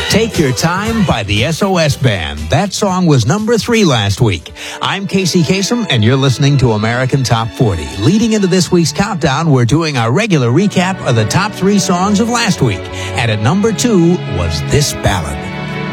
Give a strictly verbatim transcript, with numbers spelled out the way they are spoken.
Take Your Time by the S O S Band. That song was number three last week. I'm Casey Kasem, and you're listening to American Top forty. Leading into this week's countdown, we're doing our regular recap of the top three songs of last week. And at number two was this ballad.